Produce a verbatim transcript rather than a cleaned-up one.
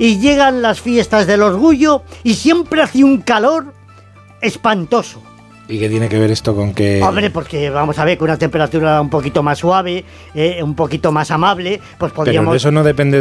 y llegan las fiestas del orgullo y siempre hace un calor espantoso. ¿Y qué tiene que ver esto con que...? Hombre, porque vamos a ver, con una temperatura un poquito más suave, eh, un poquito más amable, pues podríamos... Pero eso no depende